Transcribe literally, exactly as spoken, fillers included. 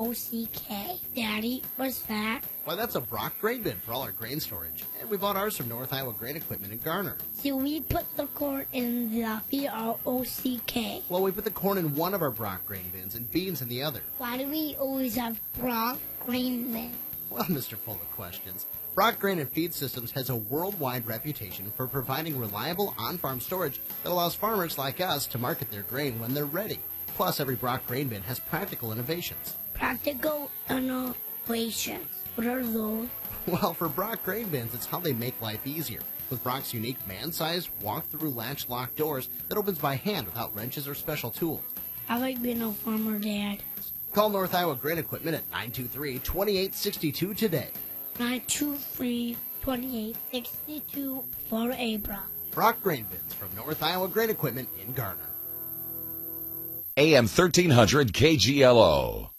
O C K. Daddy, what's that? Why, that's a Brock grain bin for all our grain storage. And we bought ours from North Iowa Grain Equipment in Garner. So we put the corn in the B R O C K. Well, we put the corn in one of our Brock grain bins and beans in the other. Why do we always have Brock grain bin? Well, Mister Full of Questions, Brock Grain and Feed Systems has a worldwide reputation for providing reliable on-farm storage that allows farmers like us to market their grain when they're ready. Plus, every Brock grain bin has practical innovations. Practical innovations. What are those? Well, for Brock grain bins, it's how they make life easier. With Brock's unique man-sized walk-through latch lock doors that opens by hand without wrenches or special tools. I like being a farmer, Dad. Call North Iowa Grain Equipment at nine two three, two eight six two today. nine two three, two eight six two for a Brock. Brock grain bins from North Iowa Grain Equipment in Garner. A M thirteen hundred K G L O.